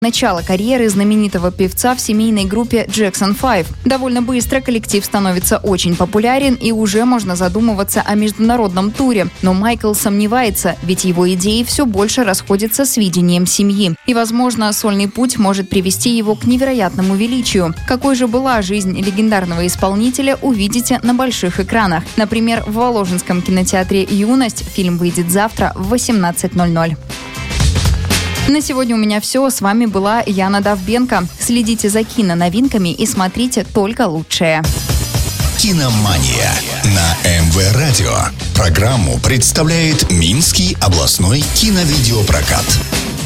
Начало карьеры знаменитого певца в семейной группе Jackson 5. Довольно быстро коллектив становится очень популярен и уже можно задумываться о международном туре. Но Майкл сомневается, ведь его идеи все больше расходятся с видением семьи. И, возможно, сольный путь может привести его к невероятному величию. Какой же была жизнь легендарного исполнителя, увидите на больших экранах. Например, в Воложенском кинотеатре «Юность» фильм выйдет завтра в 18:00. На сегодня у меня все. С вами была Яна Довбенко. Следите за киноновинками и смотрите только лучшее. Киномания на МВ Радио. Программу представляет Минский областной киновидеопрокат.